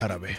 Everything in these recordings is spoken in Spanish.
árabe.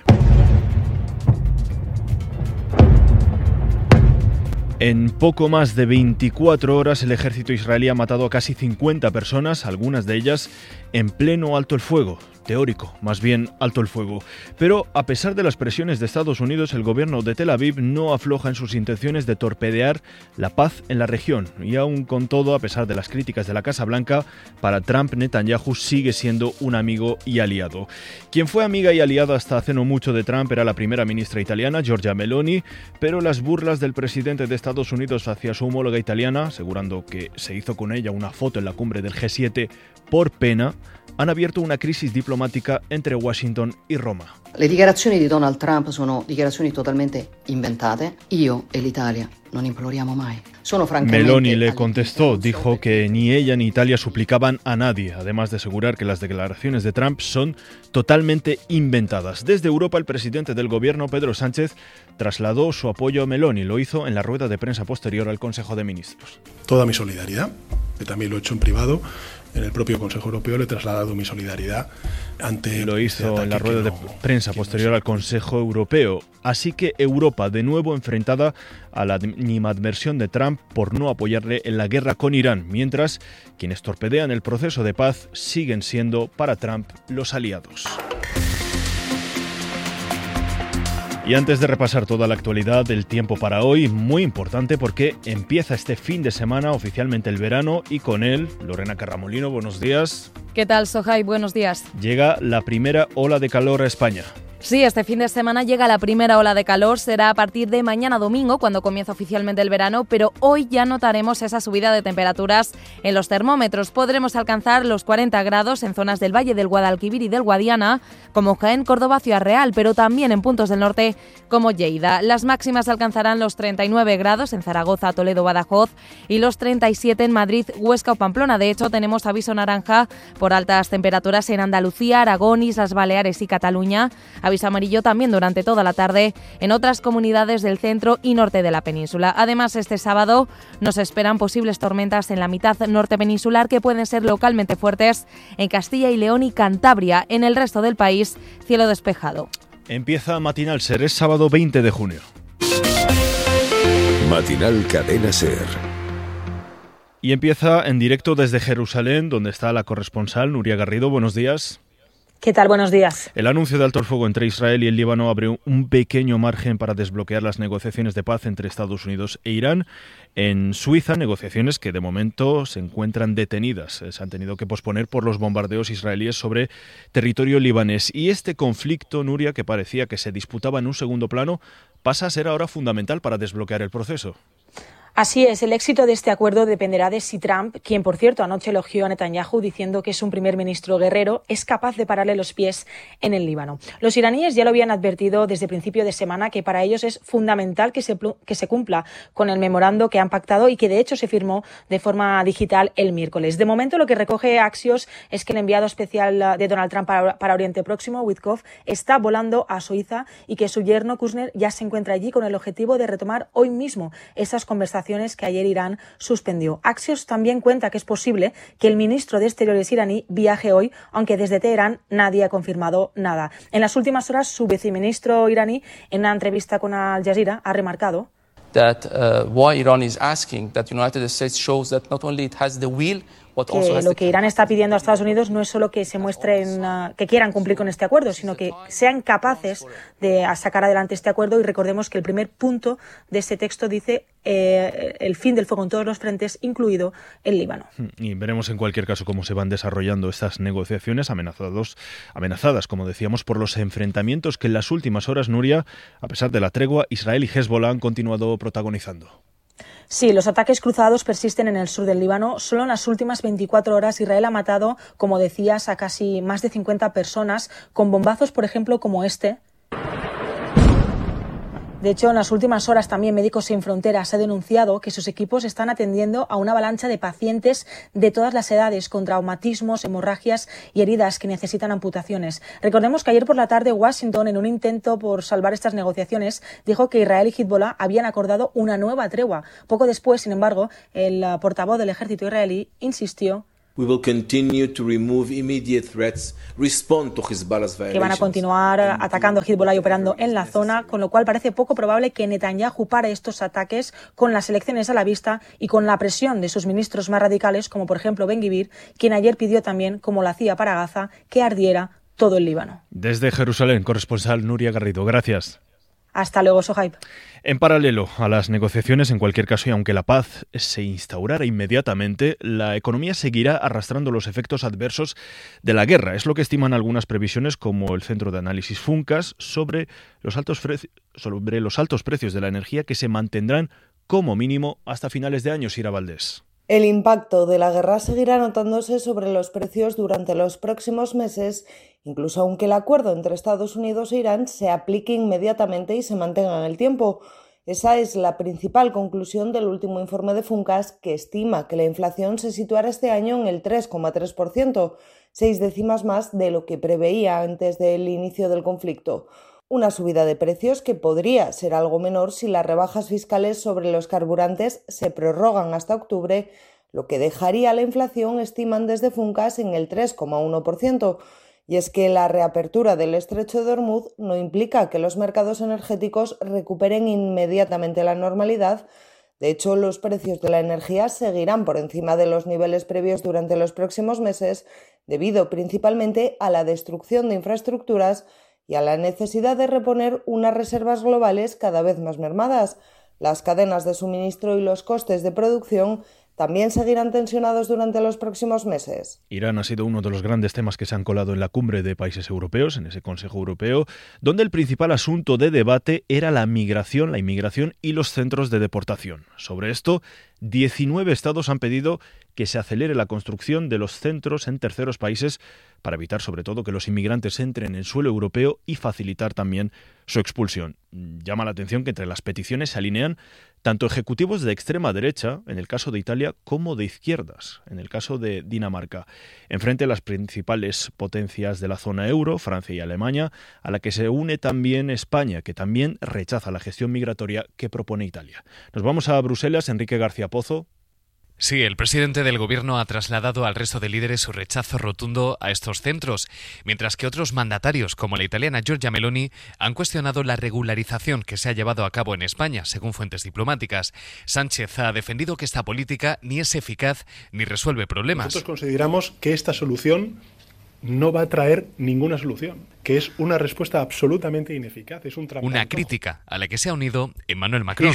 En poco más de 24 horas el ejército israelí ha matado a casi 50 personas, algunas de ellas en pleno alto el fuego. Teórico, más bien alto el fuego. Pero a pesar de las presiones de Estados Unidos, el gobierno de Tel Aviv no afloja en sus intenciones de torpedear la paz en la región. Y aún con todo, a pesar de las críticas de la Casa Blanca, para Trump, Netanyahu sigue siendo un amigo y aliado. Quien fue amiga y aliada hasta hace no mucho de Trump era la primera ministra italiana, Giorgia Meloni, pero las burlas del presidente de Estados Unidos hacia su homóloga italiana, asegurando que se hizo con ella una foto en la cumbre del G7 por pena, han abierto una crisis diplomática entre Washington y Roma. Le dichiarazioni di Donald Trump sono dichiarazioni totalmente inventate. Io e l'Italia non imploriamo mai. Meloni le contestó, dijo que ni ella ni Italia suplicaban a nadie, además de asegurar que las declaraciones de Trump son totalmente inventadas. Desde Europa, el presidente del gobierno, Pedro Sánchez, trasladó su apoyo a Meloni. Lo hizo en la rueda de prensa posterior al Consejo de Ministros. Toda mi solidaridad, que también lo he hecho en privado. En el propio Consejo Europeo le he trasladado mi solidaridad ante... Lo hizo en la rueda de prensa posterior al Consejo Europeo. Así que Europa, de nuevo enfrentada a la animadversión de Trump por no apoyarle en la guerra con Irán, mientras quienes torpedean el proceso de paz siguen siendo para Trump los aliados. Y antes de repasar toda la actualidad del tiempo para hoy, muy importante porque empieza este fin de semana oficialmente el verano y con él, Lorena Carramolino, buenos días. ¿Qué tal, Sohai? Buenos días. Llega la primera ola de calor a España. Sí, este fin de semana llega la primera ola de calor, será a partir de mañana domingo cuando comienza oficialmente el verano, pero hoy ya notaremos esa subida de temperaturas en los termómetros. Podremos alcanzar los 40 grados en zonas del Valle del Guadalquivir y del Guadiana, como Jaén, Córdoba, Ciudad Real, pero también en puntos del norte como Lleida. Las máximas alcanzarán los 39 grados en Zaragoza, Toledo, Badajoz y los 37 en Madrid, Huesca o Pamplona. De hecho, tenemos aviso naranja por altas temperaturas en Andalucía, Aragón, Islas Baleares y Cataluña. Aviso amarillo también durante toda la tarde en otras comunidades del centro y norte de la península. Además, este sábado nos esperan posibles tormentas en la mitad norte peninsular que pueden ser localmente fuertes en Castilla y León y Cantabria. En el resto del país, cielo despejado. Empieza Matinal Ser, es sábado 20 de junio. Matinal Cadena Ser. Y empieza en directo desde Jerusalén, donde está la corresponsal Nuria Garrido. Buenos días. ¿Qué tal? Buenos días. El anuncio de alto el fuego entre Israel y el Líbano abre un pequeño margen para desbloquear las negociaciones de paz entre Estados Unidos e Irán. En Suiza, negociaciones que de momento se encuentran detenidas. Se han tenido que posponer por los bombardeos israelíes sobre territorio libanés. Y este conflicto, Nuria, que parecía que se disputaba en un segundo plano, pasa a ser ahora fundamental para desbloquear el proceso. Así es, el éxito de este acuerdo dependerá de si Trump, quien por cierto anoche elogió a Netanyahu diciendo que es un primer ministro guerrero, es capaz de pararle los pies en el Líbano. Los iraníes ya lo habían advertido desde principio de semana que para ellos es fundamental que se cumpla con el memorando que han pactado y que de hecho se firmó de forma digital el miércoles. De momento lo que recoge Axios es que el enviado especial de Donald Trump para Oriente Próximo, Witkoff, está volando a Suiza y que su yerno Kushner ya se encuentra allí con el objetivo de retomar hoy mismo esas conversaciones que ayer Irán suspendió. Axios también cuenta que es posible que el ministro de Exteriores iraní viaje hoy, aunque desde Teherán nadie ha confirmado nada. En las últimas horas, su viceministro iraní, en una entrevista con Al Jazeera, ha remarcado why Iran is asking that United States shows that not only it has the will que lo que Irán está pidiendo a Estados Unidos no es solo que se muestren, que quieran cumplir con este acuerdo, sino que sean capaces de sacar adelante este acuerdo. Y recordemos que el primer punto de este texto dice el fin del fuego en todos los frentes, incluido el Líbano. Y veremos en cualquier caso cómo se van desarrollando estas negociaciones amenazadas, como decíamos, por los enfrentamientos que en las últimas horas, Nuria, a pesar de la tregua, Israel y Hezbollah han continuado protagonizando. Sí, los ataques cruzados persisten en el sur del Líbano. Solo en las últimas 24 horas Israel ha matado, como decías, a casi más de 50 personas con bombazos, por ejemplo, como este. De hecho, en las últimas horas también Médicos Sin Fronteras ha denunciado que sus equipos están atendiendo a una avalancha de pacientes de todas las edades con traumatismos, hemorragias y heridas que necesitan amputaciones. Recordemos que ayer por la tarde Washington, en un intento por salvar estas negociaciones, dijo que Israel y Hezbollah habían acordado una nueva tregua. Poco después, sin embargo, el portavoz del ejército israelí insistió We will continue to remove immediate threats, respond to Hezbollah's violations. Que van a continuar atacando a Hezbollah y operando en la zona, con lo cual parece poco probable que Netanyahu pare estos ataques con las elecciones a la vista y con la presión de sus ministros más radicales, como por ejemplo Ben Gvir, quien ayer pidió también, como lo hacía para Gaza, que ardiera todo el Líbano. Desde Jerusalén, corresponsal Nuria Garrido. Gracias. Hasta luego, Sohaib. En paralelo a las negociaciones, en cualquier caso, y aunque la paz se instaurara inmediatamente, la economía seguirá arrastrando los efectos adversos de la guerra. Es lo que estiman algunas previsiones, como el Centro de Análisis Funcas, sobre los altos precios de la energía que se mantendrán como mínimo hasta finales de año. Sira Valdés. El impacto de la guerra seguirá notándose sobre los precios durante los próximos meses, incluso aunque el acuerdo entre Estados Unidos e Irán se aplique inmediatamente y se mantenga en el tiempo. Esa es la principal conclusión del último informe de Funcas, que estima que la inflación se situará este año en el 3,3%, 6 décimas más de lo que preveía antes del inicio del conflicto. Una subida de precios que podría ser algo menor si las rebajas fiscales sobre los carburantes se prorrogan hasta octubre, lo que dejaría la inflación, estiman desde Funcas, en el 3,1%. Y es que la reapertura del estrecho de Hormuz no implica que los mercados energéticos recuperen inmediatamente la normalidad. De hecho, los precios de la energía seguirán por encima de los niveles previos durante los próximos meses, debido principalmente a la destrucción de infraestructuras y a la necesidad de reponer unas reservas globales cada vez más mermadas. Las cadenas de suministro y los costes de producción también seguirán tensionados durante los próximos meses. Irán ha sido uno de los grandes temas que se han colado en la cumbre de países europeos, en ese Consejo Europeo, donde el principal asunto de debate era la inmigración y los centros de deportación. Sobre esto, 19 estados han pedido que se acelere la construcción de los centros en terceros países para evitar sobre todo que los inmigrantes entren en suelo europeo y facilitar también su expulsión. Llama la atención que entre las peticiones se alinean tanto ejecutivos de extrema derecha, en el caso de Italia, como de izquierdas, en el caso de Dinamarca. Enfrente a las principales potencias de la zona euro, Francia y Alemania, a la que se une también España, que también rechaza la gestión migratoria que propone Italia. Nos vamos a Bruselas. Enrique García Pozo. Sí, el presidente del gobierno ha trasladado al resto de líderes su rechazo rotundo a estos centros, mientras que otros mandatarios, como la italiana Giorgia Meloni, han cuestionado la regularización que se ha llevado a cabo en España, según fuentes diplomáticas. Sánchez ha defendido que esta política ni es eficaz ni resuelve problemas. Nosotros consideramos que esta solución no va a traer ninguna solución, que es una respuesta absolutamente ineficaz. Es un trampantojo. Una crítica a la que se ha unido Emmanuel Macron.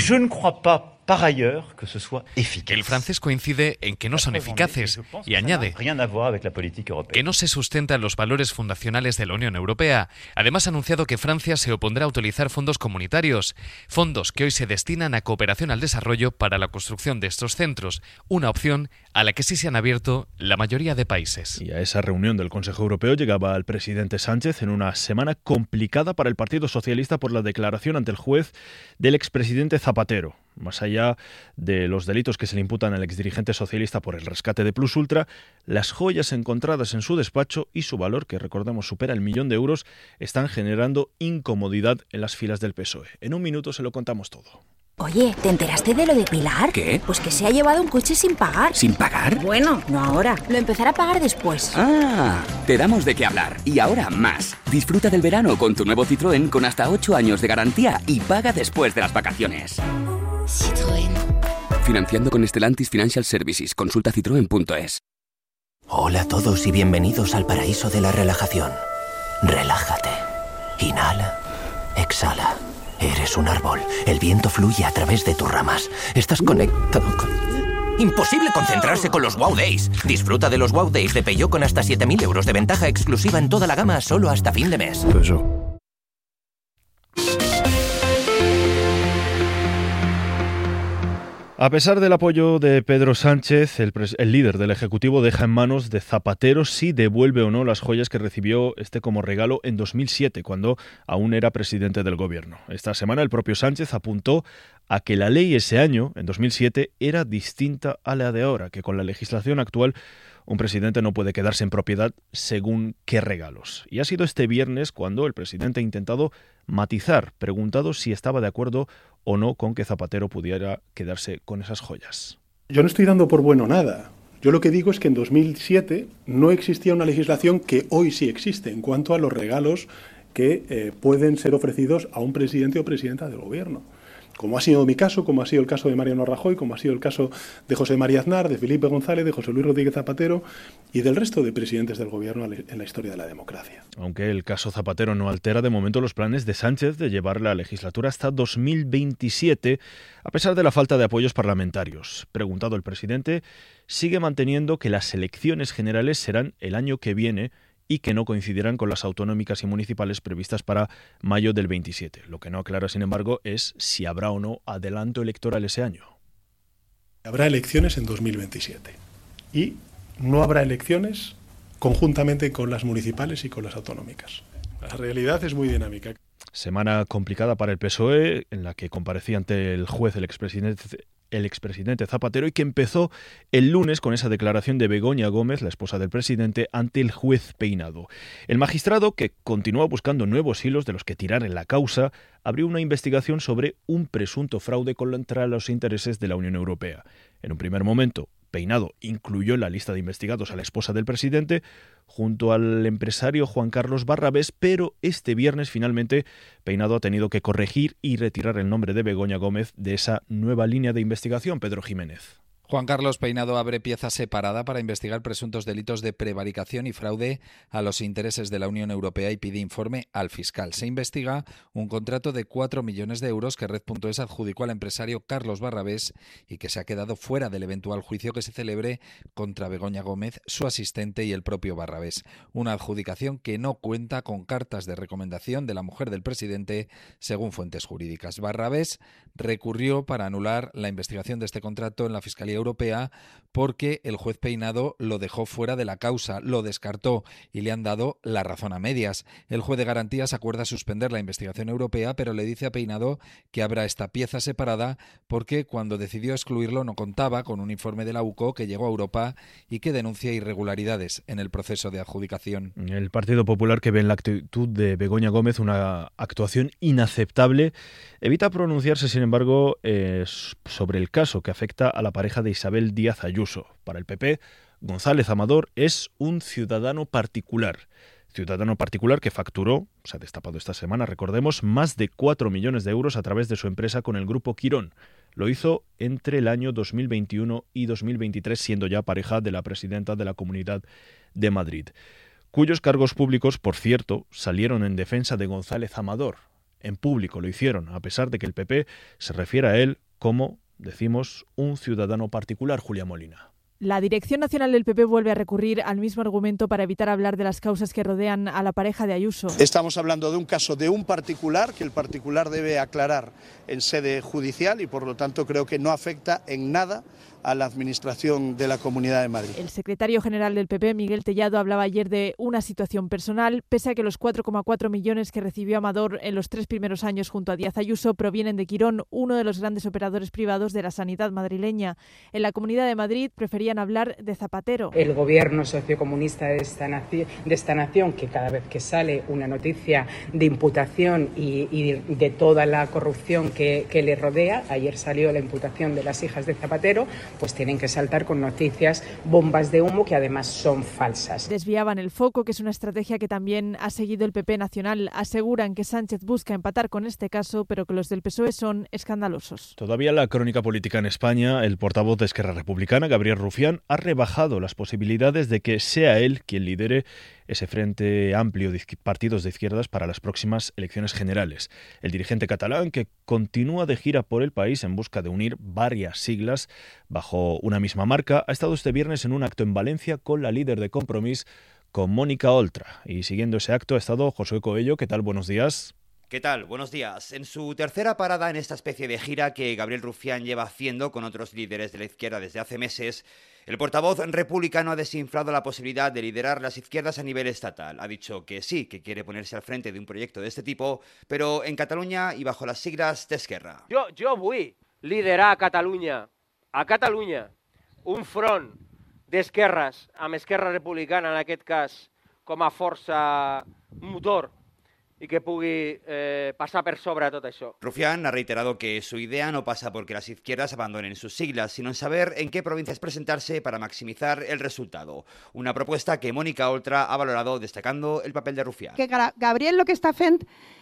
El francés coincide en que no son eficaces y añade que no se sustentan los valores fundacionales de la Unión Europea. Además, ha anunciado que Francia se opondrá a utilizar fondos comunitarios, fondos que hoy se destinan a cooperación al desarrollo para la construcción de estos centros, una opción a la que sí se han abierto la mayoría de países. Y a esa reunión del Consejo Europeo llegaba el presidente Sánchez en una semana complicada para el Partido Socialista por la declaración ante el juez del expresidente Zapatero. Más allá de los delitos que se le imputan al exdirigente socialista por el rescate de Plus Ultra, las joyas encontradas en su despacho y su valor, que recordemos supera el 1.000.000 de euros, están generando incomodidad en las filas del PSOE. En un minuto se lo contamos todo. Oye, ¿te enteraste de lo de Pilar? ¿Qué? Pues que se ha llevado un coche sin pagar. ¿Sin pagar? Bueno, no ahora. Lo empezará a pagar después. Ah, te damos de qué hablar. Y ahora más. Disfruta del verano con tu nuevo Citroën con hasta 8 años de garantía y paga después de las vacaciones. Citroën. Financiando con Stellantis Financial Services. Consulta citroen.es. Hola a todos y bienvenidos al paraíso de la relajación. Relájate. Inhala. Exhala. Eres un árbol. El viento fluye a través de tus ramas. Estás conectado con... Imposible concentrarse con los Wow Days. Disfruta de los Wow Days de Peugeot con hasta 7.000 euros de ventaja exclusiva en toda la gama solo hasta fin de mes. A pesar del apoyo de Pedro Sánchez, el líder del Ejecutivo deja en manos de Zapatero si devuelve o no las joyas que recibió como regalo en 2007, cuando aún era presidente del gobierno. Esta semana el propio Sánchez apuntó a que la ley ese año, en 2007, era distinta a la de ahora, que con la legislación actual un presidente no puede quedarse en propiedad según qué regalos. Y ha sido este viernes cuando el presidente ha intentado matizar, preguntado si estaba de acuerdo o no con que Zapatero pudiera quedarse con esas joyas. Yo no estoy dando por bueno nada. Yo lo que digo es que en 2007 no existía una legislación que hoy sí existe en cuanto a los regalos que pueden ser ofrecidos a un presidente o presidenta del gobierno. Como ha sido mi caso, como ha sido el caso de Mariano Rajoy, como ha sido el caso de José María Aznar, de Felipe González, de José Luis Rodríguez Zapatero y del resto de presidentes del gobierno en la historia de la democracia. Aunque el caso Zapatero no altera de momento los planes de Sánchez de llevar la legislatura hasta 2027, a pesar de la falta de apoyos parlamentarios. Preguntado el presidente, sigue manteniendo que las elecciones generales serán el año que viene y que no coincidirán con las autonómicas y municipales previstas para mayo del 27. Lo que no aclara, sin embargo, es si habrá o no adelanto electoral ese año. Habrá elecciones en 2027 y no habrá elecciones conjuntamente con las municipales y con las autonómicas. La realidad es muy dinámica. Semana complicada para el PSOE, en la que comparecía ante el juez el expresidente Zapatero y que empezó el lunes con esa declaración de Begoña Gómez, la esposa del presidente, ante el juez Peinado. El magistrado, que continúa buscando nuevos hilos de los que tirar en la causa, abrió una investigación sobre un presunto fraude contra los intereses de la Unión Europea. En un primer momento, Peinado incluyó en la lista de investigados a la esposa del presidente junto al empresario Juan Carlos Barrabés, pero este viernes finalmente Peinado ha tenido que corregir y retirar el nombre de Begoña Gómez de esa nueva línea de investigación. Pedro Jiménez. Juan Carlos Peinado abre pieza separada para investigar presuntos delitos de prevaricación y fraude a los intereses de la Unión Europea y pide informe al fiscal. Se investiga un contrato de 4 millones de euros que Red.es adjudicó al empresario Carlos Barrabés y que se ha quedado fuera del eventual juicio que se celebre contra Begoña Gómez, su asistente y el propio Barrabés. Una adjudicación que no cuenta con cartas de recomendación de la mujer del presidente, según fuentes jurídicas. Barrabés recurrió para anular la investigación de este contrato en la Fiscalía Europea porque el juez Peinado lo dejó fuera de la causa, lo descartó y le han dado la razón a medias. El juez de garantías acuerda suspender la investigación europea, pero le dice a Peinado que habrá esta pieza separada porque cuando decidió excluirlo no contaba con un informe de la UCO que llegó a Europa y que denuncia irregularidades en el proceso de adjudicación. El Partido Popular, que ve en la actitud de Begoña Gómez una actuación inaceptable, evita pronunciarse, sin embargo, sobre el caso que afecta a la pareja de Isabel Díaz Ayuso. Para el PP, González Amador es un ciudadano particular que facturó, se ha destapado esta semana, recordemos, más de 4 millones de euros a través de su empresa con el Grupo Quirón. Lo hizo entre el año 2021 y 2023, siendo ya pareja de la presidenta de la Comunidad de Madrid, cuyos cargos públicos, por cierto, salieron en defensa de González Amador. En público lo hicieron, a pesar de que el PP se refiere a él como, decimos, un ciudadano particular. Julia Molina. La Dirección Nacional del PP vuelve a recurrir al mismo argumento para evitar hablar de las causas que rodean a la pareja de Ayuso. Estamos hablando de un caso de un particular que el particular debe aclarar en sede judicial y por lo tanto creo que no afecta en nada a la Administración de la Comunidad de Madrid. El secretario general del PP, Miguel Tellado, hablaba ayer de una situación personal, pese a que los 4,4 millones que recibió Amador en los 3 primeros años junto a Díaz Ayuso provienen de Quirón, uno de los grandes operadores privados de la sanidad madrileña. En la Comunidad de Madrid preferían hablar de Zapatero. El gobierno sociocomunista de esta nación, que cada vez que sale una noticia de imputación y de toda la corrupción que le rodea, ayer salió la imputación de las hijas de Zapatero, pues tienen que saltar con noticias, bombas de humo que además son falsas. Desviaban el foco, que es una estrategia que también ha seguido el PP nacional. Aseguran que Sánchez busca empatar con este caso, pero que los del PSOE son escandalosos. Todavía la crónica política en España, el portavoz de Esquerra Republicana, Gabriel Rufián, ha rebajado las posibilidades de que sea él quien lidere ese frente amplio de partidos de izquierdas para las próximas elecciones generales. El dirigente catalán, que continúa de gira por el país en busca de unir varias siglas bajo una misma marca, ha estado este viernes en un acto en Valencia con la líder de Compromís, con Mónica Oltra. Y siguiendo ese acto ha estado Josué Coello. ¿Qué tal? Buenos días. ¿Qué tal? Buenos días. En su tercera parada en esta especie de gira que Gabriel Rufián lleva haciendo con otros líderes de la izquierda desde hace meses, el portavoz republicano ha desinflado la posibilidad de liderar las izquierdas a nivel estatal. Ha dicho que sí, que quiere ponerse al frente de un proyecto de este tipo, pero en Cataluña y bajo las siglas d'Esquerra. Jo vull liderar a Catalunya un front d'esquerres, amb Esquerra Republicana en aquest cas com a força motor i que pugui passar per sobre tot això. Rufián ha reiterado que su idea no pasa porque las izquierdas abandonen sus siglas, sino en saber en qué provincias presentarse para maximizar el resultado. Una propuesta que Mónica Oltra ha valorado destacando el papel de Rufián. Que Gabriel lo que està fent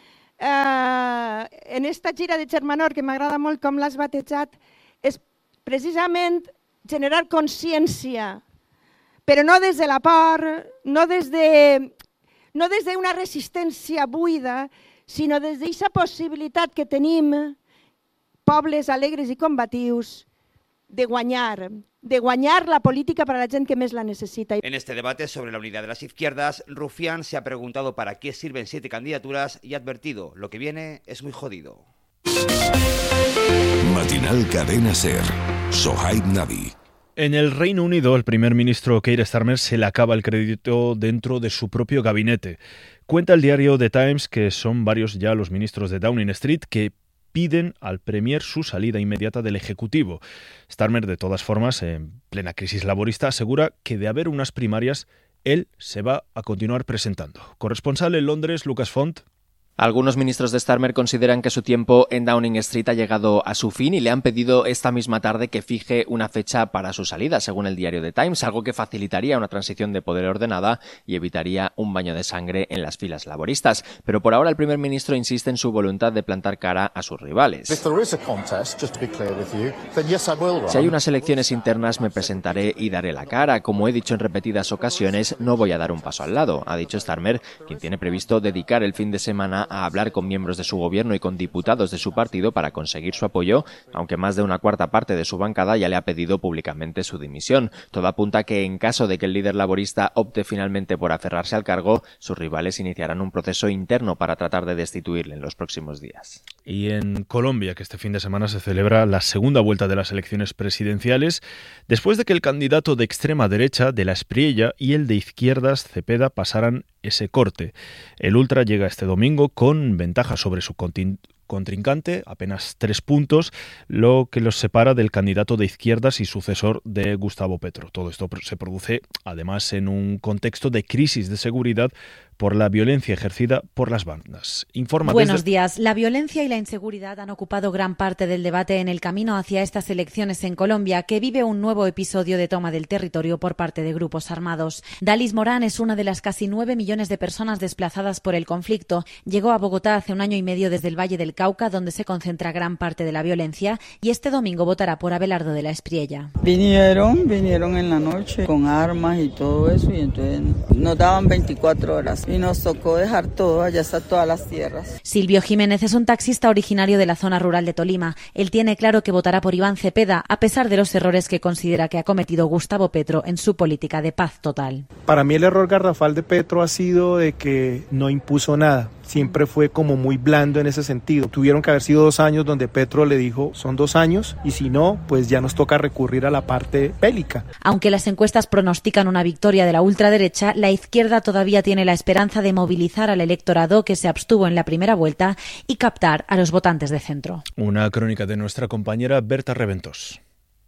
en esta gira de Germanor, que m'agrada molt com l'has batejat, és precisament generar consciència, però no des de la por, no des d'una resistència buida, sinó des d'aquesta possibilitat que tenim, pobles alegres i combatius, de guanyar la política para la gent que més la necesita. En este debate sobre la unidad de las izquierdas, Rufián se ha preguntado para qué sirven 7 candidaturas y ha advertido, lo que viene es muy jodido. Matinal Cadena SER. Sohaib Nabi. En el Reino Unido, el primer ministro Keir Starmer se le acaba el crédito dentro de su propio gabinete. Cuenta el diario The Times que son varios ya los ministros de Downing Street que piden al Premier su salida inmediata del Ejecutivo. Starmer, de todas formas, en plena crisis laborista, asegura que de haber unas primarias, él se va a continuar presentando. Corresponsal en Londres, Lucas Font. Algunos ministros de Starmer consideran que su tiempo en Downing Street ha llegado a su fin y le han pedido esta misma tarde que fije una fecha para su salida, según el diario The Times, algo que facilitaría una transición de poder ordenada y evitaría un baño de sangre en las filas laboristas. Pero por ahora el primer ministro insiste en su voluntad de plantar cara a sus rivales. Si hay unas elecciones internas me presentaré y daré la cara. Como he dicho en repetidas ocasiones, no voy a dar un paso al lado, ha dicho Starmer, quien tiene previsto dedicar el fin de semana a hablar con miembros de su gobierno y con diputados de su partido para conseguir su apoyo, aunque más de una cuarta parte de su bancada ya le ha pedido públicamente su dimisión. Todo apunta a que en caso de que el líder laborista opte finalmente por aferrarse al cargo, sus rivales iniciarán un proceso interno para tratar de destituirle en los próximos días. Y en Colombia, que este fin de semana se celebra la segunda vuelta de las elecciones presidenciales, después de que el candidato de extrema derecha, de la Espriella, y el de izquierdas, Cepeda, pasaran ese corte. El ultra llega este domingo con ventaja sobre su contrincante, apenas 3 puntos, lo que los separa del candidato de izquierdas y sucesor de Gustavo Petro. Todo esto se produce, además, en un contexto de crisis de seguridad por la violencia ejercida por las bandas. Buenos días. La violencia y la inseguridad han ocupado gran parte del debate en el camino hacia estas elecciones en Colombia, que vive un nuevo episodio de toma del territorio por parte de grupos armados. Dalis Morán es una de las casi 9 millones de personas desplazadas por el conflicto. Llegó a Bogotá hace un año y medio desde el Valle del Cauca, donde se concentra gran parte de la violencia, y este domingo votará por Abelardo de la Espriella. Vinieron en la noche con armas y todo eso, y entonces nos daban 24 horas. Y nos tocó dejar todo, allá está todas las tierras. Silvio Jiménez es un taxista originario de la zona rural de Tolima. Él tiene claro que votará por Iván Cepeda, a pesar de los errores que considera que ha cometido Gustavo Petro en su política de paz total. Para mí el error garrafal de Petro ha sido de que no impuso nada. Siempre fue como muy blando en ese sentido. Tuvieron que haber sido 2 años donde Petro le dijo, son 2 años, y si no, pues ya nos toca recurrir a la parte bélica. Aunque las encuestas pronostican una victoria de la ultraderecha, la izquierda todavía tiene la esperanza de movilizar al electorado que se abstuvo en la primera vuelta y captar a los votantes de centro. Una crónica de nuestra compañera Berta Reventos.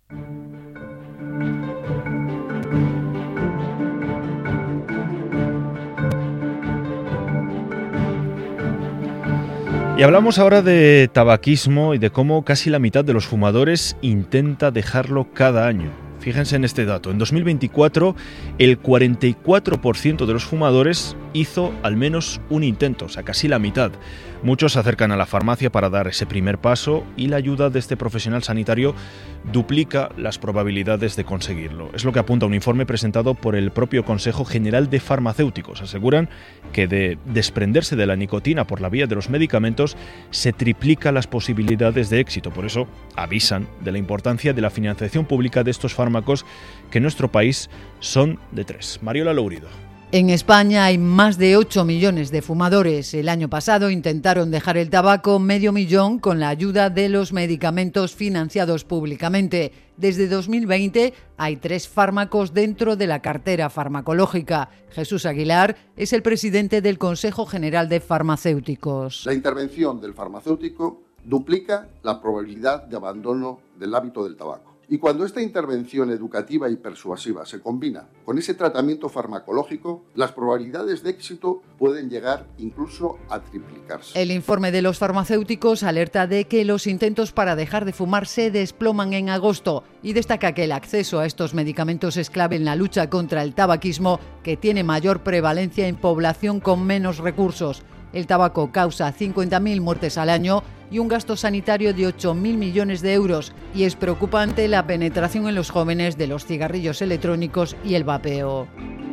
Y hablamos ahora de tabaquismo y de cómo casi la mitad de los fumadores intenta dejarlo cada año. Fíjense en este dato. En 2024, el 44% de los fumadores hizo al menos un intento, o sea, casi la mitad. Muchos se acercan a la farmacia para dar ese primer paso y la ayuda de este profesional sanitario duplica las probabilidades de conseguirlo. Es lo que apunta un informe presentado por el propio Consejo General de Farmacéuticos. Aseguran que de desprenderse de la nicotina por la vía de los medicamentos se triplica las posibilidades de éxito. Por eso avisan de la importancia de la financiación pública de estos fármacos, que en nuestro país son de 3. Mariola Lourido. En España hay más de 8 millones de fumadores. El año pasado intentaron dejar el tabaco 500.000 con la ayuda de los medicamentos financiados públicamente. Desde 2020 hay 3 fármacos dentro de la cartera farmacológica. Jesús Aguilar es el presidente del Consejo General de Farmacéuticos. La intervención del farmacéutico duplica la probabilidad de abandono del hábito del tabaco. Y cuando esta intervención educativa y persuasiva se combina con ese tratamiento farmacológico, las probabilidades de éxito pueden llegar incluso a triplicarse. El informe de los farmacéuticos alerta de que los intentos para dejar de fumar se desploman en agosto y destaca que el acceso a estos medicamentos es clave en la lucha contra el tabaquismo, que tiene mayor prevalencia en población con menos recursos. El tabaco causa 50.000 muertes al año y un gasto sanitario de 8.000 millones de euros. Y es preocupante la penetración en los jóvenes de los cigarrillos electrónicos y el vapeo.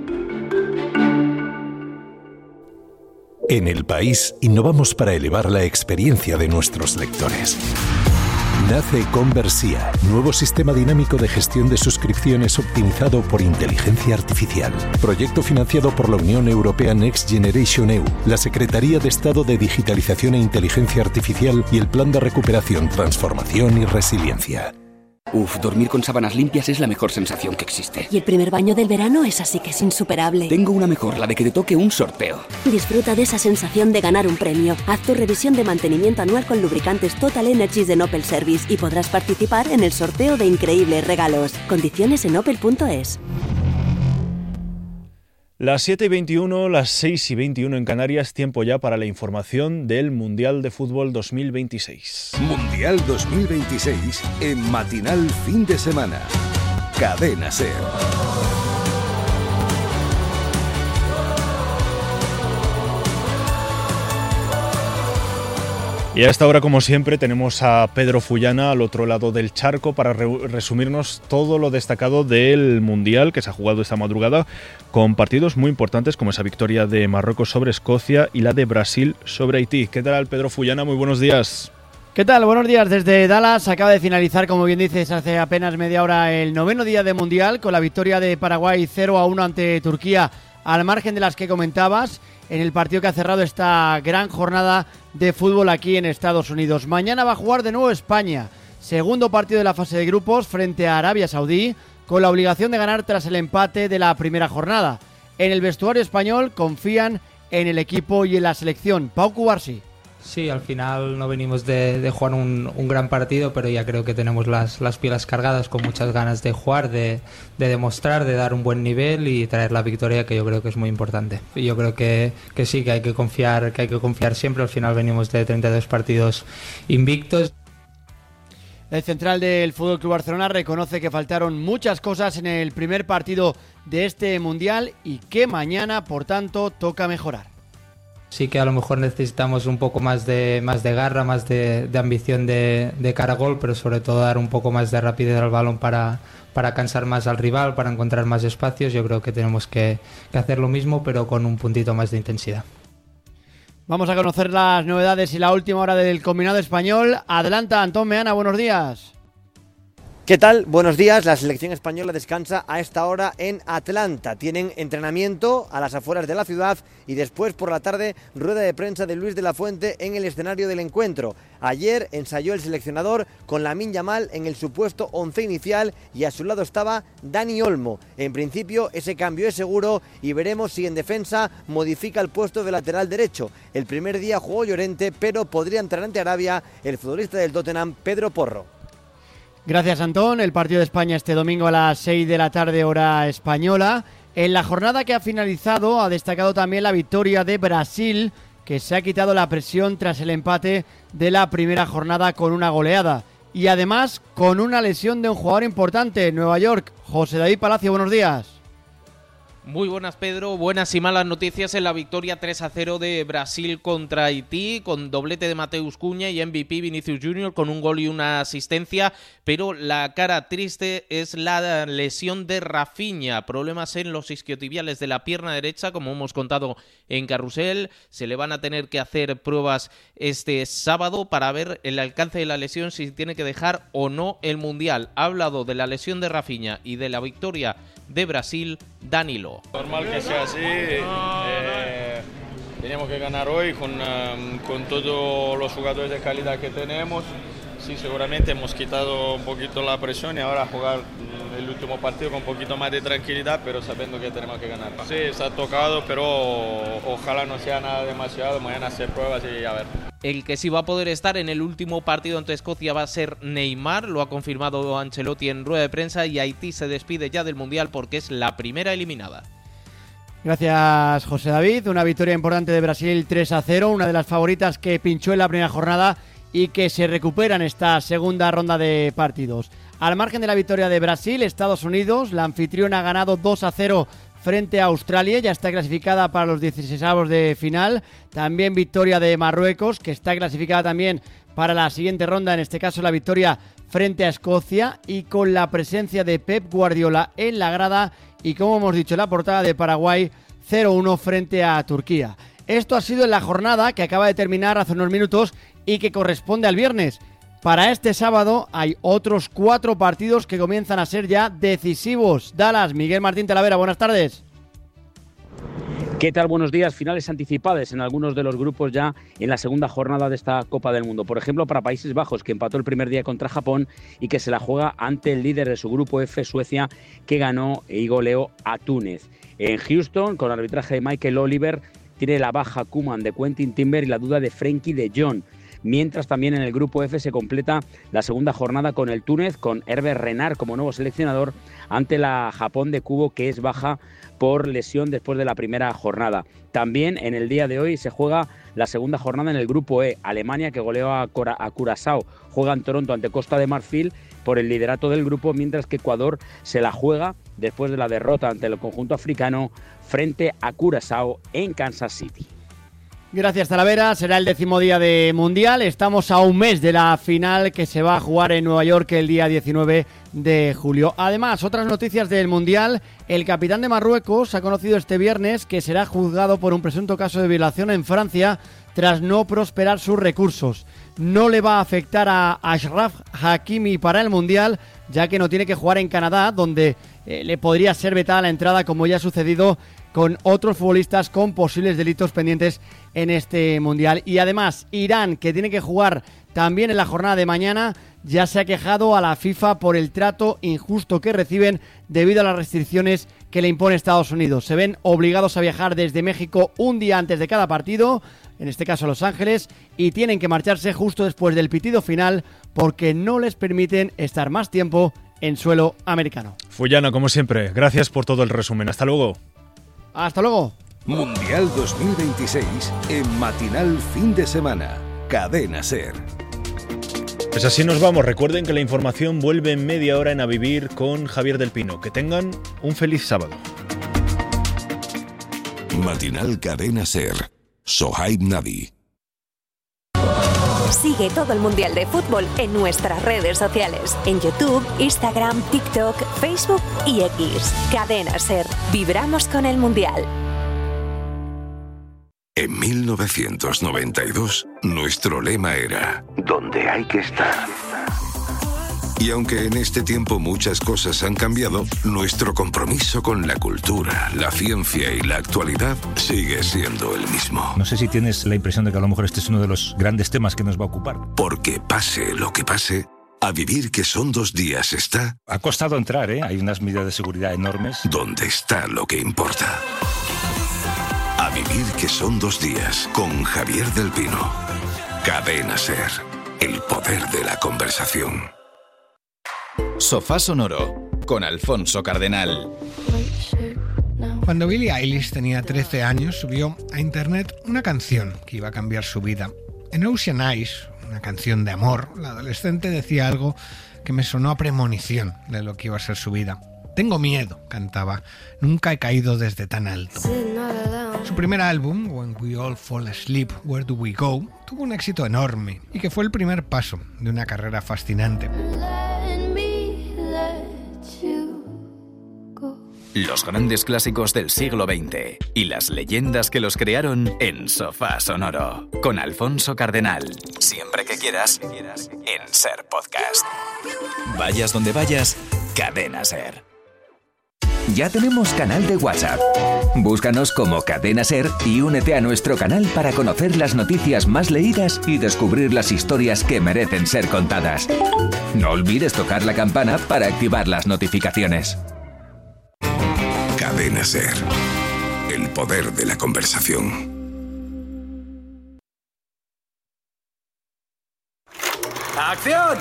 En El País innovamos para elevar la experiencia de nuestros lectores. Nace Conversia, nuevo sistema dinámico de gestión de suscripciones optimizado por inteligencia artificial. Proyecto financiado por la Unión Europea Next Generation EU, la Secretaría de Estado de Digitalización e Inteligencia Artificial y el Plan de Recuperación, Transformación y Resiliencia. Dormir con sábanas limpias es la mejor sensación que existe. Y el primer baño del verano es así que es insuperable. Tengo una mejor, la de que te toque un sorteo. Disfruta de esa sensación de ganar un premio. Haz tu revisión de mantenimiento anual con lubricantes Total Energies de Opel Service y podrás participar en el sorteo de increíbles regalos. Condiciones en opel.es. Las 7:21, las 6:21 en Canarias, tiempo ya para la información del Mundial de Fútbol 2026. Mundial 2026 en Matinal Fin de Semana. Cadena SER. Y a esta hora, como siempre, tenemos a Pedro Fullana al otro lado del charco para resumirnos todo lo destacado del Mundial que se ha jugado esta madrugada, con partidos muy importantes como esa victoria de Marruecos sobre Escocia y la de Brasil sobre Haití. ¿Qué tal, Pedro Fullana? Muy buenos días. ¿Qué tal? Buenos días desde Dallas. Acaba de finalizar, como bien dices, hace apenas media hora el 9º día de Mundial, con la victoria de Paraguay 0-1 ante Turquía, al margen de las que comentabas, en el partido que ha cerrado esta gran jornada de fútbol aquí en Estados Unidos. Mañana va a jugar de nuevo España, segundo partido de la fase de grupos frente a Arabia Saudí, con la obligación de ganar tras el empate de la primera jornada. En el vestuario español confían en el equipo y en la selección. Pau Cubarsí. Sí, al final no venimos de jugar un gran partido, pero ya creo que tenemos las pilas cargadas, con muchas ganas de jugar, de demostrar, de dar un buen nivel y traer la victoria, que yo creo que es muy importante. Y yo creo que sí, que hay que confiar siempre. Al final venimos de 32 partidos invictos. El central del FC Barcelona reconoce que faltaron muchas cosas en el primer partido de este Mundial y que mañana, por tanto, toca mejorar. Sí que a lo mejor necesitamos un poco más de garra, más de ambición de cara a gol, pero sobre todo dar un poco más de rapidez al balón para cansar más al rival, para encontrar más espacios. Yo creo que tenemos que hacer lo mismo, pero con un puntito más de intensidad. Vamos a conocer las novedades y la última hora del combinado español. Adelanta, Antón Meana, buenos días. ¿Qué tal? Buenos días. La selección española descansa a esta hora en Atlanta. Tienen entrenamiento a las afueras de la ciudad y después por la tarde rueda de prensa de Luis de la Fuente en el escenario del encuentro. Ayer ensayó el seleccionador con Lamine Yamal en el supuesto once inicial y a su lado estaba Dani Olmo. En principio ese cambio es seguro y veremos si en defensa modifica el puesto de lateral derecho. El primer día jugó Llorente, pero podría entrar ante Arabia el futbolista del Tottenham, Pedro Porro. Gracias, Antón. El partido de España este domingo a las 6 de la tarde, hora española. En la jornada que ha finalizado ha destacado también la victoria de Brasil, que se ha quitado la presión tras el empate de la primera jornada con una goleada. Y además con una lesión de un jugador importante en Nueva York. José David Palacio, buenos días. Muy buenas, Pedro. Buenas y malas noticias en la victoria 3-0 de Brasil contra Haití, con doblete de Mateus Cunha y MVP Vinicius Junior con un gol y una asistencia, pero la cara triste es la lesión de Rafinha. Problemas en los isquiotibiales de la pierna derecha, como hemos contado en Carrusel. Se le van a tener que hacer pruebas este sábado para ver el alcance de la lesión, si tiene que dejar o no el Mundial. Ha hablado de la lesión de Rafinha y de la victoria de Brasil, Danilo. Normal que sea así, tenemos que ganar hoy con todos los jugadores de calidad que tenemos. Sí, seguramente hemos quitado un poquito la presión y ahora jugar el último partido con un poquito más de tranquilidad, pero sabiendo que tenemos que ganar. Sí, está tocado, pero ojalá no sea nada demasiado, mañana hacer pruebas y a ver. El que sí va a poder estar en el último partido ante Escocia va a ser Neymar, lo ha confirmado Ancelotti en rueda de prensa, y Haití se despide ya del Mundial porque es la primera eliminada. Gracias, José David. Una victoria importante de Brasil 3-0, una de las favoritas que pinchó en la primera jornada y que se recupera en esta segunda ronda de partidos. Al margen de la victoria de Brasil, Estados Unidos, la anfitriona, ha ganado 2-0 frente a Australia, ya está clasificada para los 16avos de final. También victoria de Marruecos, que está clasificada también para la siguiente ronda, en este caso la victoria frente a Escocia, y con la presencia de Pep Guardiola en la grada y, como hemos dicho en la portada, de Paraguay 0-1 frente a Turquía. Esto ha sido en la jornada que acaba de terminar hace unos minutos y que corresponde al viernes. Para este sábado hay otros 4 partidos que comienzan a ser ya decisivos. Dallas, Miguel Martín Talavera, buenas tardes. ¿Qué tal? Buenos días. Finales anticipadas en algunos de los grupos ya en la segunda jornada de esta Copa del Mundo. Por ejemplo, para Países Bajos, que empató el primer día contra Japón y que se la juega ante el líder de su grupo F, Suecia, que ganó y goleó a Túnez. En Houston, con el arbitraje de Michael Oliver, tiene la baja Koeman de Quentin Timber y la duda de Frenkie de Jong. Mientras también en el grupo F se completa la segunda jornada con el Túnez, con Hervé Renard como nuevo seleccionador, ante la Japón de Kubo, que es baja por lesión después de la primera jornada. También en el día de hoy se juega la segunda jornada en el grupo E. Alemania, que goleó a Curazao, juega en Toronto ante Costa de Marfil por el liderato del grupo, mientras que Ecuador se la juega después de la derrota ante el conjunto africano frente a Curazao en Kansas City. Gracias, Talavera. Será el 10º día de Mundial. Estamos a un mes de la final que se va a jugar en Nueva York el día 19 de julio. Además, otras noticias del Mundial. El capitán de Marruecos ha conocido este viernes que será juzgado por un presunto caso de violación en Francia tras no prosperar sus recursos. No le va a afectar a Achraf Hakimi para el Mundial, ya que no tiene que jugar en Canadá, donde le podría ser vetada la entrada, como ya ha sucedido con otros futbolistas con posibles delitos pendientes en este Mundial. Y además, Irán, que tiene que jugar también en la jornada de mañana, ya se ha quejado a la FIFA por el trato injusto que reciben debido a las restricciones que le impone Estados Unidos. Se ven obligados a viajar desde México un día antes de cada partido, en este caso a Los Ángeles, y tienen que marcharse justo después del pitido final porque no les permiten estar más tiempo en suelo americano. Fullana, como siempre, gracias por todo el resumen. Hasta luego. Hasta luego. Mundial 2026 en Matinal Fin de Semana. Cadena SER. Pues así nos vamos. Recuerden que la información vuelve en media hora en A Vivir con Javier del Pino. Que tengan un feliz sábado. Matinal Cadena SER. Sohaib Nadi. Sigue todo el Mundial de Fútbol en nuestras redes sociales. En YouTube, Instagram, TikTok, Facebook y X. Cadena SER. Vibramos con el Mundial. En 1992, nuestro lema era «Donde hay que estar». Y aunque en este tiempo muchas cosas han cambiado, nuestro compromiso con la cultura, la ciencia y la actualidad sigue siendo el mismo. No sé si tienes la impresión de que a lo mejor este es uno de los grandes temas que nos va a ocupar. Porque pase lo que pase, A Vivir que son 2 días está... Ha costado entrar, ¿eh? Hay unas medidas de seguridad enormes. Donde está lo que importa. A Vivir que son 2 días con Javier del Pino. Cadena SER. El poder de la conversación. Sofá Sonoro con Alfonso Cardenal. Cuando Billie Eilish tenía 13 años, subió a internet una canción que iba a cambiar su vida. En Ocean Eyes, una canción de amor, la adolescente decía algo que me sonó a premonición de lo que iba a ser su vida. Tengo miedo, cantaba. Nunca he caído desde tan alto. Su primer álbum, When We All Fall Asleep, Where Do We Go, tuvo un éxito enorme y que fue el primer paso de una carrera fascinante. Los grandes clásicos del siglo XX y las leyendas que los crearon en Sofá Sonoro con Alfonso Cardenal. Siempre que quieras, en SER Podcast. Vayas donde vayas, Cadena SER. Ya tenemos canal de WhatsApp. Búscanos como Cadena SER y únete a nuestro canal para conocer las noticias más leídas y descubrir las historias que merecen ser contadas. No olvides tocar la campana para activar las notificaciones. Cadena SER. El poder de la conversación. ¡Acción!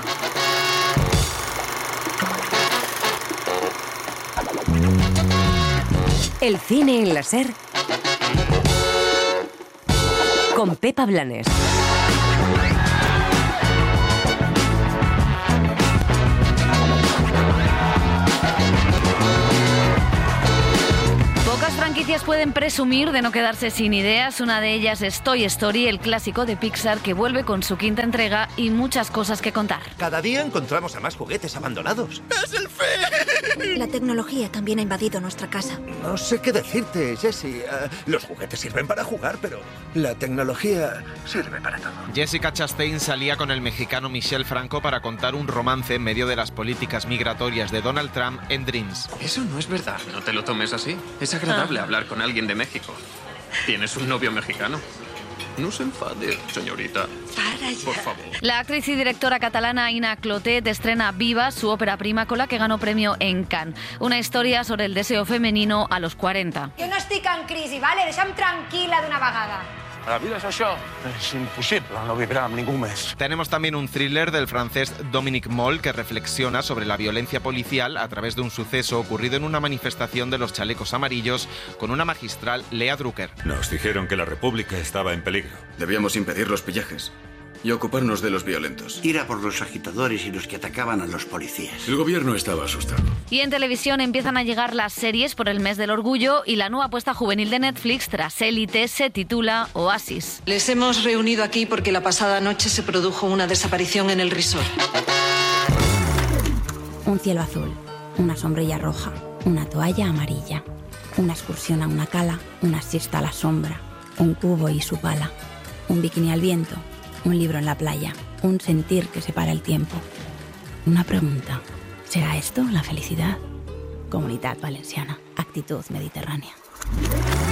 El cine en la SER con Pepa Blanes. Pocas franquicias pueden presumir de no quedarse sin ideas. Una de ellas es Toy Story, el clásico de Pixar que vuelve con su quinta entrega y muchas cosas que contar. Cada día encontramos a más juguetes abandonados. ¡Es el fin! La tecnología también ha invadido nuestra casa. No sé qué decirte, Jessie. Los juguetes sirven para jugar, pero la tecnología sirve para todo. Jessica Chastain salía con el mexicano Michel Franco para contar un romance en medio de las políticas migratorias de Donald Trump en Dreams. Eso no es verdad. No te lo tomes así. Es agradable hablar con alguien de México. ¿Tienes un novio mexicano? No se enfade, señorita. Para ya. Por favor. La actriz y directora catalana Ina Clotet estrena Viva, su ópera prima con la que ganó premio en Cannes. Una historia sobre el deseo femenino a los 40. Jo no estic en crisi, vale? Deixa'm tranquil·la d'una vegada. La vida es això. Es imposible no vibrar amb ningú més. Tenemos también un thriller del francés Dominique Moll que reflexiona sobre la violencia policial a través de un suceso ocurrido en una manifestación de los chalecos amarillos con una magistral Lea Drucker. Nos dijeron que la República estaba en peligro. Debíamos impedir los pillajes y ocuparnos de los violentos. Ir a por los agitadores y los que atacaban a los policías. El gobierno estaba asustado. Y en televisión empiezan a llegar las series por el mes del orgullo y la nueva apuesta juvenil de Netflix tras Élite se titula Oasis. Les hemos reunido aquí porque la pasada noche se produjo una desaparición en el resort. Un cielo azul, una sombrilla roja, una toalla amarilla, una excursión a una cala, una siesta a la sombra, un cubo y su pala, un bikini al viento, un libro en la playa, un sentir que separa el tiempo. Una pregunta, ¿será esto la felicidad? Comunitat Valenciana, actitud mediterránea.